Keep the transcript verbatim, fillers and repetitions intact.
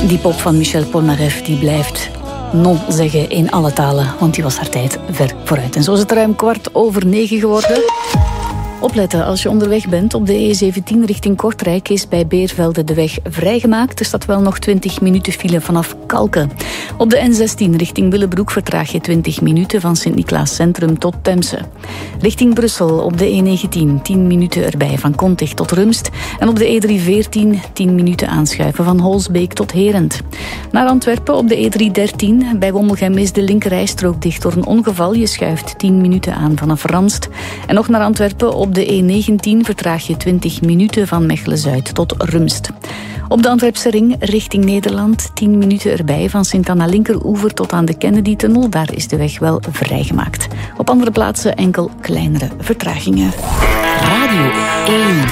Die pop van Michel Polnareff die blijft non zeggen in alle talen, want die was haar tijd ver vooruit. En zo is het ruim kwart over negen geworden. Opletten, als je onderweg bent op de E zeventien richting Kortrijk is bij Beervelde de weg vrijgemaakt. Er staat wel nog twintig minuten file vanaf Kalken. Op de N zestien richting Willebroek vertraag je twintig minuten van Sint-Niklaas Centrum tot Temse. Richting Brussel op de E negentien, tien minuten erbij van Kontig tot Rumst. En op de E driehonderdveertien, tien minuten aanschuiven van Holsbeek tot Herent. Naar Antwerpen op de E driehonderddertien. Bij Wommelgem is de linkerrijstrook dicht door een ongeval. Je schuift tien minuten aan vanaf Ramst. En nog naar Antwerpen op de E negentien vertraag je twintig minuten van Mechelen-Zuid tot Rumst. Op de Antwerpse ring richting Nederland tien minuten erbij van Sint-Anna linkeroever tot aan de Kennedy-tunnel. Daar is de weg wel vrijgemaakt. Op andere plaatsen enkel kleinere vertragingen. Radio één.